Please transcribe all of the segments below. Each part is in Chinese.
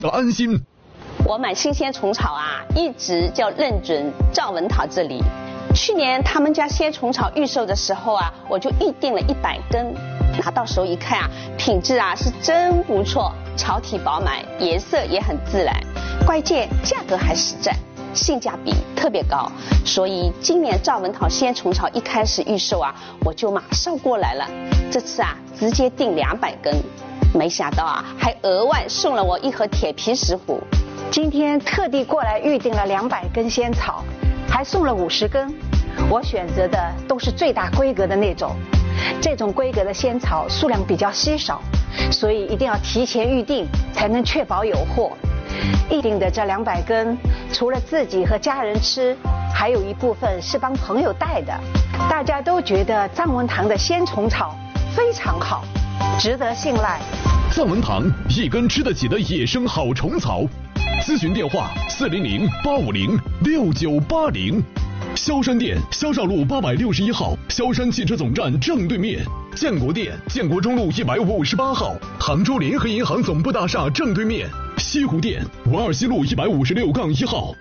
安心。 我买新鲜虫草啊，一直就认准赵文涛这里。去年他们家鲜虫草预售的时候啊，我就预定了100根，拿到手一看啊，品质啊是真不错，草体饱满，颜色也很自然，关键价格还实在，性价比特别高。所以今年赵文涛鲜虫草一开始预售啊，我就马上过来了。这次啊，直接订200根，没想到啊，还额外送了我1盒铁皮石斛。 今天特地过来预定了200根仙草，还送了50根。我选择的都是最大规格的那种，这种规格的仙草数量比较稀少，所以一定要提前预定，才能确保有货。预定的这200根，除了自己和家人吃，还有一部分是帮朋友带的。大家都觉得藏文堂的鲜虫草非常好，值得信赖。 藏文堂一根吃得起的野生好虫草。咨询电话400-850-6980，萧山店萧绍路861号，萧山汽车总站正对面；建国店建国中路158号，杭州联合银行总部大厦正对面；西湖店文二西路156-1号。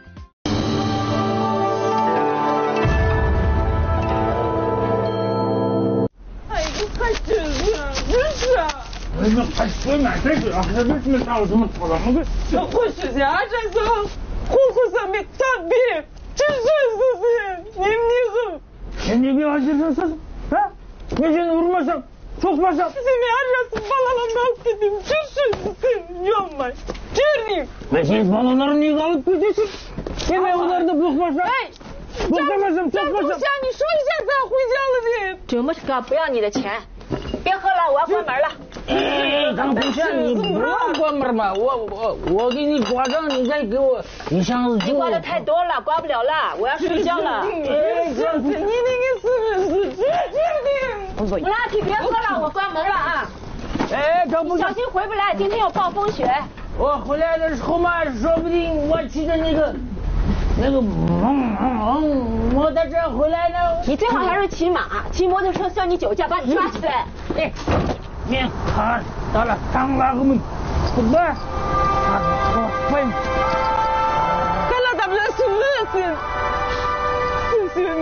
哎，你快吃啊！真是啊！ 哎呀，还说买这个啊？这为什么下午这么吵了？ 这回事情啊，这是户上面大病，这是你你别往这说啊！你这vurmasam, çok masam. Seni arası balalarını alıp gideyim. Yapma. Çürüyeyim. Ben senin balalarını niye alıp gidiyorsun? Yine onları da blokmasam. Blokmasam, çok 不 masam. 下，你说一下咱回家了的。 怎么是个不要你的钱？别喝了，我要关门了。 哎，张不下，你不要关门嘛，我给你挂上，你再给我一箱子酒。 你挂的太多了，挂不了了，我要睡觉了。 你那个是治不拉提，别喝了，我关门了啊！ 哎，张不下， 小心回不来，今天有暴风雪。 我回来的时候嘛，说不定我骑着那个，我在这回来呢。 你最好还是骑马，骑摩托车算你酒驾，把你抓起来。 哎，你看到了，当那个门，怎么办？快！ 看了咱们的是恶心，谢谢你。